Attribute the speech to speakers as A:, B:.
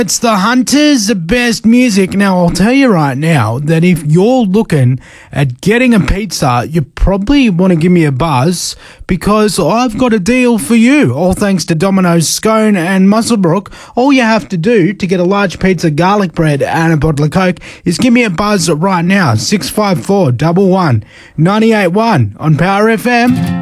A: It's the Hunters, the best music. Now, I'll tell you right now that if you're looking at getting a pizza, you probably want to give me a buzz because I've got a deal for you. All thanks to Domino's, Scone and Muswellbrook. All you have to do to get a large pizza, garlic bread and a bottle of Coke is give me a buzz right now. 654 11 981 on Power FM.